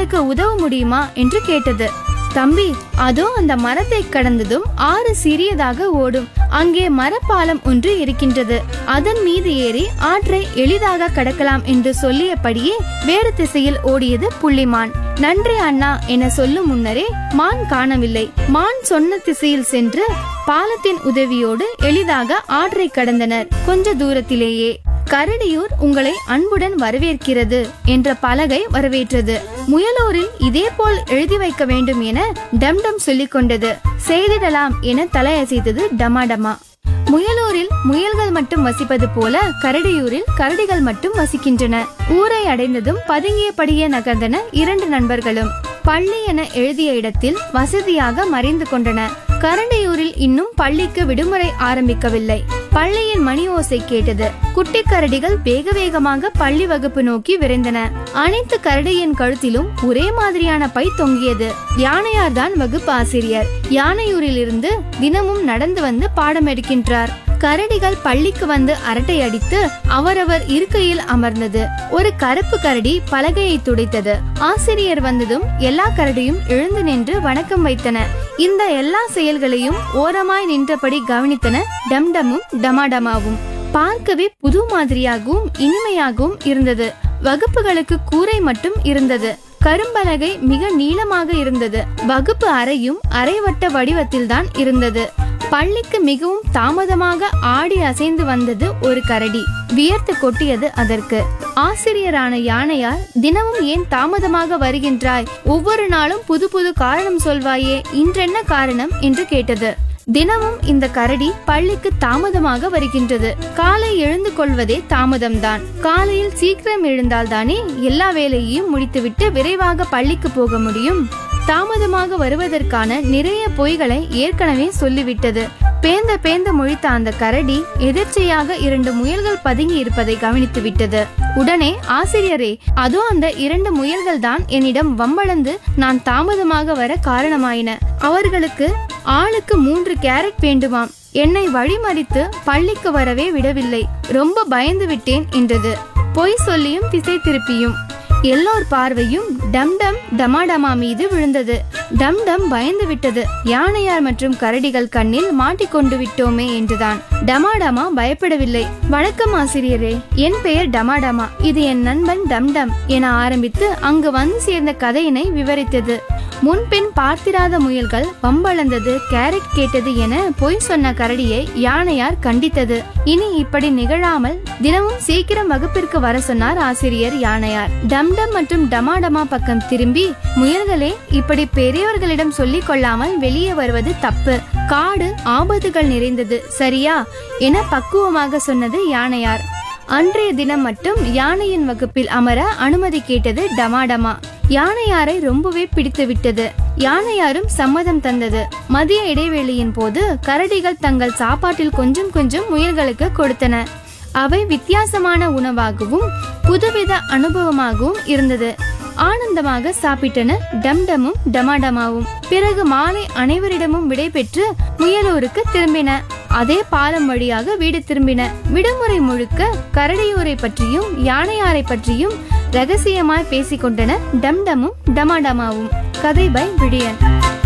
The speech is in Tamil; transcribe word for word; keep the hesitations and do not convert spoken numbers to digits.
எங்களுக்கு உதவ முடியுமா என்று கேட்டது. தம்பி, அதோ அந்த மரத்தை கடந்ததும் ஆறு சிறியதாக ஓடும். அங்கே மரப்பாலம் ஒன்று இருக்கின்றது. அதன் மீது ஏறி ஆற்றை எளிதாக கடக்கலாம் என்று சொல்லியபடியே வேறு திசையில் ஓடியது புள்ளிமான். நன்றி அண்ணா என சொல்லும் முன்னரே மான் காணவில்லை. மான் சொன்ன திசையில் சென்று பாலத்தின் உதவியோடு எளிதாக ஆற்றை கடந்தனர். கொஞ்ச தூரத்திலேயே கரடியூர் உங்களை அன்புடன் வரவேற்கிறது என்ற பலகை வரவேற்றது. முயலூரில் இதே போல் எழுதி வைக்க வேண்டும் என டம்டம் சொல்லிக் கொண்டது. செய்திடலாம் என தலையசைத்தது டமாடமா. முயலூரில் முயல்கள் மட்டும் வசிப்பது போல கரடியூரில் கரடிகள் மட்டும் வசிக்கின்றன. ஊரை அடைந்ததும் பதுங்கியபடியே நகர்ந்தன இரண்டு நண்பர்களும். பள்ளி என எழுதிய இடத்தில் வசதியாக மறைந்து கொண்டன. கரடியூரில் இன்னும் பள்ளிக்கு விடுமுறை ஆரம்பிக்கவில்லை. பள்ளியின் மணி ஓசை கேட்டது. குட்டி கரடிகள் வேக வேகமாக பள்ளி வகுப்பு நோக்கி விரைந்தன. அனைத்து கரடியின் கழுத்திலும் ஒரே மாதிரியான பை தொங்கியது. யானையார் தான் வகுப்பு ஆசிரியர். யானையூரில் இருந்து தினமும் நடந்து வந்து பாடம் எடுக்கின்றார். கரடிகள் பள்ளிக்கு வந்து அரட்டை அடித்து அவரவர் இருக்கையில் அமர்ந்தது. ஒரு கருப்பு கரடி பலகையை துடைத்தது. ஆசிரியர் வந்ததும் எல்லா கரடியும் எழுந்து நின்று வணக்கம் வைத்தன. இந்த எல்லா செயல்களையும் ஓரமாய் நின்றபடி கவனித்தன டம்டமும் டமாடமாவும். பார்க்கவே புது மாதிரியாகவும் இனிமையாகவும் இருந்தது. வகுப்புகளுக்கு கூரை மட்டும் இருந்தது. கரும்பலகை மிக நீளமாக இருந்தது. வகுப்பு அறையும் அரைவட்ட வடிவத்தில் தான் இருந்தது. பள்ளிக்கு மிகவும் தாமதமாக ஆடி அசைந்து வந்தது ஒரு கரடி. வியர்த்து கொட்டியது அதற்கு. ஆசிரியரான யானையார், தினமும் ஏன் தாமதமாக வருகின்றாய்? ஒவ்வொரு நாளும் புது புது காரணம் சொல்வாயே, இன்றென்ன காரணம் என்று கேட்டது. தினமும் இந்த கரடி பள்ளிக்கு தாமதமாக வருகின்றது. காலை எழுந்து கொள்வதே தாமதம்தான். காலையில் சீக்கிரம் எழுந்தால் தானே எல்லா வேலையையும் முடித்துவிட்டு விரைவாக பள்ளிக்கு போக முடியும். தாமதமாக வருவதற்கான நிறைய பொய்களை ஏற்கனவே சொல்லிவிட்டது. பேந்த பேந்த முழித்த அந்த கரடி எதிர்ச்சையாக இரண்டு முயல்கள் பதுங்கி இருப்பதை கவனித்து விட்டது. உடனே, ஆசிரியரே, அதோ அந்த இரண்டு முயல்கள் தான் என்னிடம் வம்பளந்து நான் தாமதமாக வர காரணமாயின. அவர்களுக்கு ஆளுக்கு மூன்று கேரட் வேண்டுமாம். என்னை வழிமறித்து பள்ளிக்கு வரவே விடவில்லை. ரொம்ப பயந்து விட்டேன் என்றது. பொய் சொல்லியும் திசை திருப்பியும். எல்லோர் பார்வையும் டம்டம் டமாடமா மீது விழுந்தது. டம்டம் பயந்து விட்டது. யானையார் மற்றும் கரடிகள் கண்ணில் மாட்டிக்கொண்டு விட்டோமே என்றுதான். டமாடமா பயப்படவில்லை. வணக்கம் ஆசிரியரே, என் பெயர் டமாடமா. இது என் நண்பன் டம்டம் என ஆரம்பித்து அங்கு வந்து சேர்ந்த கதையினை விவரித்தது. முன்பின் பார்த்திராத முயல்கள் வம்பளந்தது, கேரட் கேட்டது என பொய் சொன்ன கரடியை யானையார் கண்டித்தது. இனி இப்படி நிகழாமல் தினமும் சீக்கிரம் வகுப்பிற்கு வர சொன்னார் ஆசிரியர் யானையார். டம்டம் மற்றும் டமாடமா பக்கம் திரும்பி, முயல்களே, இப்படி பெரியவர்களிடம் சொல்லிக் கொள்ளாமல் வெளியே வருவது தப்பு. காடு ஆபத்துகள் நிறைந்தது, சரியா என பக்குவமாக சொன்னது யானையார். அன்றைய தினம் மட்டும் யானையின் வகுப்பில் அமர அனுமதி கேட்டது டமாடமா. யானையாரை ரொம்பவே பிடித்து விட்டது. யானையாரும் சம்மதம் தந்தது. மதிய இடைவேளையின் போது கரடிகள் தங்கள் சாப்பாட்டில் கொஞ்சம் கொஞ்சம் முயல்களுக்கு கொடுத்தன. அவை வித்தியாசமான உணவாகவும் புதுவித அனுபவமாகவும் இருந்தது. ஆனந்தமாக சாப்பிட்டன டம்டமும் டமாடமாவும். பிறகு மாலை அனைவரிடமும் விடை பெற்று முயலூருக்கு திரும்பின. அதே பாலம் வழியாக வீடு திரும்பின. விடுமுறை முழுக்க கரடியூரை பற்றியும் யானையாரை பற்றியும் ரகசியமாய் பேசிக்கொண்டன டம்டமும் டமாடமாவும். கதை பை விடியன்.